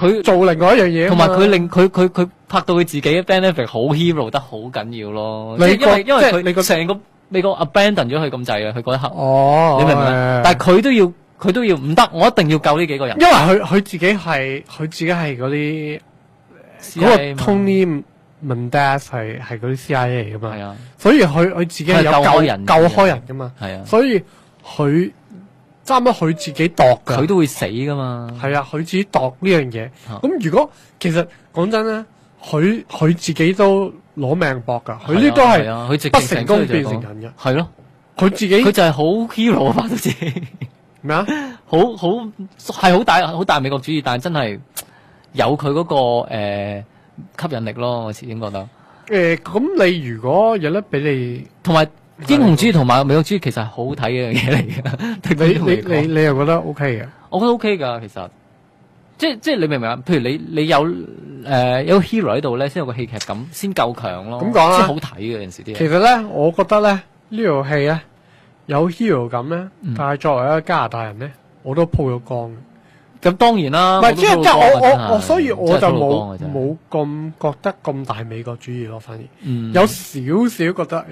佢做另外一樣嘢， 同埋佢令佢拍到佢自己嘅 benefit 好 hero 得好緊要咯。 你因為佢你個成個美國 abandon 咗佢咁滯啊，佢嗰一刻。 哦， 你明唔明？但係佢都要唔得，我一定要救呢幾個人。 因為佢自己係嗰啲嗰個 Tony Mendez 係嗰啲 CIA 嚟噶嘛， 係啊， 所以佢自己係有救開人噶嘛， 係啊， 所以佢差唔多佢自己度噶， 佢都會死噶嘛。 係啊，佢自己度呢樣嘢。咁如果其實講真咧，佢自己都攞命搏噶，佢呢都係不成功變成人嘅， 係咯， 佢自己佢就係好 hero 啊，拍到自己咩啊？ 係好大美國主義，但係真係有佢嗰個吸引力咯，我始終覺得。 咁你如果有得俾你， 同埋英雄主義同埋美國主義其實係好睇嘅一樣嘢嚟嘅。 你又覺得 OK 嘅？ 我覺得 OK 噶，其實即係你明唔明啊？譬如你有有 hero 喺度咧，先有個戲劇感，先夠強咯。 咁講啦， 先好睇嘅有陣時啲嘢。 其實咧，我覺得咧呢套戲咧有 hero 感咧，但係作為一個加拿大人咧，我都鋪咗光嘅。 咁當然啦， 唔係即係我所以我就冇咁覺得咁大美國主義咯，反而有少少覺得，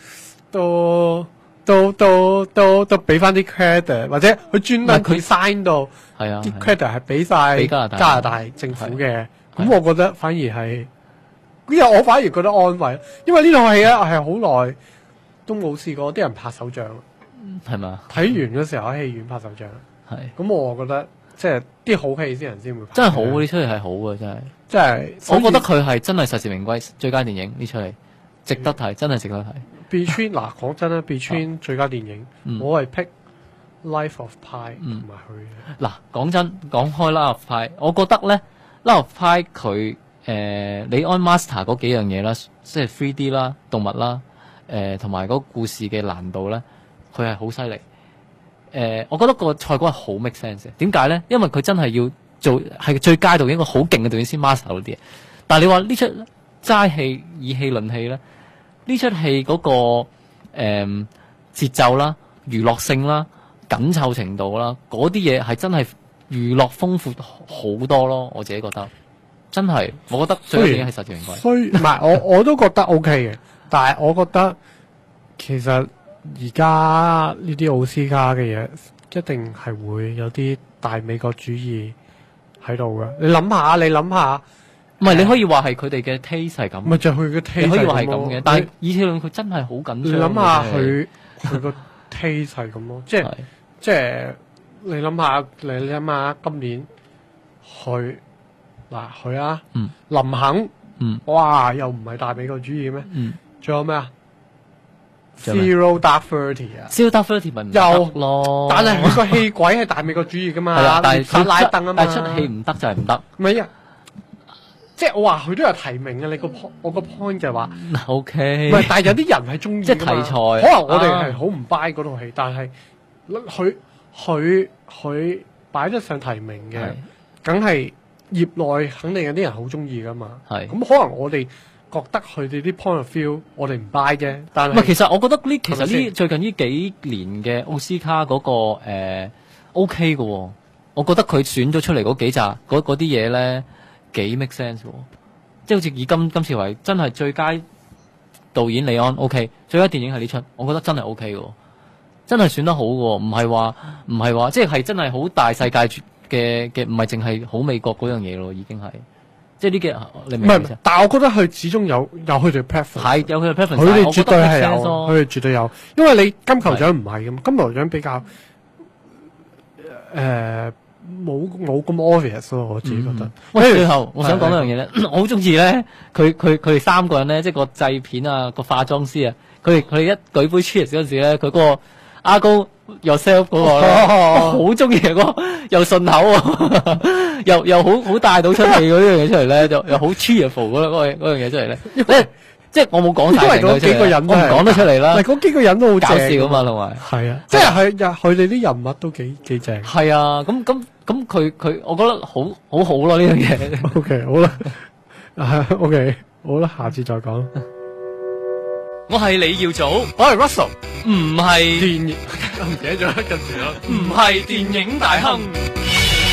都俾翻啲 credit， 或者佢專登佢 sign 到啲 credit 係俾晒加拿大政府嘅，咁我覺得反而係，因為我反而覺得安慰，因為呢套戲咧係好耐都冇試過啲人拍手掌， 係嘛？ 睇完嗰時候喺戲院拍手掌， 係咁我覺得。即係啲好戲先人先會拍， 真係好呢出戲係好嘅，真係。 即係， 我覺得佢係真係實至名歸最佳電影呢出戲，值得睇，真係值得睇。 Between 嗱講真啦，Between 最佳電影，我係 pick Life of Pi 同埋佢。 嗱講真，講開 Life of Pi，我覺得咧 Life of Pi 佢李安 master 嗰幾樣嘢啦，即係 3D 啦、動物啦，同埋嗰個故事嘅難度咧，佢係好犀利。我覺得個賽果係好 make sense 嘅。點解咧？因為佢真係要做係最佳導演一個好勁嘅導演先 master 到啲嘢。但係你話呢出齋戲以戲論戲咧，呢出戲嗰個節奏啦、娛樂性啦、緊湊程度啦，嗰啲嘢係真係娛樂豐富好多咯。我自己覺得真係，我覺得最緊要係實至名歸。 所以唔係我都覺得 OK 嘅，但係我覺得其實。而家呢啲奧斯卡嘅嘢，一定係會有啲大美國主義喺度嘅。你諗下， 唔係你可以話係佢哋嘅 taste 係咁， 咪就係佢嘅 taste 你可以話係咁嘅。但係以前論佢真係好緊張。 你諗下佢個 taste 係咁咯，即係你諗下今年佢林肯，哇又唔係大美國主義咩？仲有咩啊？Zero Dark Thirty 啊 ，Zero Dark Thirty 咪唔得咯， 但係佢個戲鬼係大美國主義噶嘛， 但係佢拉登啊嘛， 但係出戲唔得就係唔得。 唔係啊，即係我話佢都有提名嘅，我個 point 就係話 ，OK， 唔係，但係有啲人係中意， 即係題材， 可能我哋係好唔 buy 嗰套戲，但係佢擺得上提名嘅，梗係業內肯定有啲人好中意噶嘛，係咁可能我哋。覺得佢哋啲 point of view 我哋唔 buy 啫，但係其實我覺得最近呢幾年嘅奧斯卡嗰個OK 嘅喎，我覺得佢選咗出嚟嗰幾集嗰啲嘢咧幾 make sense 喎，即係好似以今次為真係最佳導演李安 OK， 最佳電影係呢出，我覺得真係 OK 嘅，真係選得好嘅，唔係話即係真係好大世界嘅，唔係淨係好美國嗰樣嘢咯，已經係。即係呢幾你明唔明？ 但係我覺得佢始終有佢哋 preference， 係有佢哋 preference， 佢哋絕對係有，佢哋絕對有。因為你金球獎唔係咁，金球獎比較冇咁 obvious 咯，我自己覺得。 最後我想講一樣嘢咧，我好中意咧，佢哋三個人咧，即係個製片啊，個化妝師啊，佢哋一舉杯 cheers 嗰陣時咧，佢嗰個阿高 yourself 嗰個咧，好中意嗰個又順口又好帶到出嚟嗰樣嘢出嚟咧，又好 cheerful 嗰樣嘢出嚟咧。即係我冇講晒成個出嚟，我唔講得出嚟啦。 嗰幾個人都好搞笑啊嘛，同埋係啊，即係佢哋啲人物都幾正。 係啊，咁佢，我覺得好好咯呢樣嘢。 OK， 好啦，OK， 好啦，下次再講。 我係李耀祖， 我係 Russell， 唔係電影，唔記得咗，跟住咯， 唔係電影大亨。